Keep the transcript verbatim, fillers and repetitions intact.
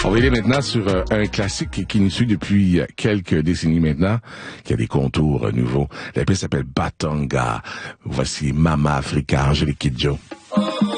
On va aller maintenant sur euh, un classique qui nous suit depuis quelques décennies maintenant, qui a des contours euh, nouveaux. La pièce s'appelle Batanga. Voici Mama Africa, Angélique Kidjo.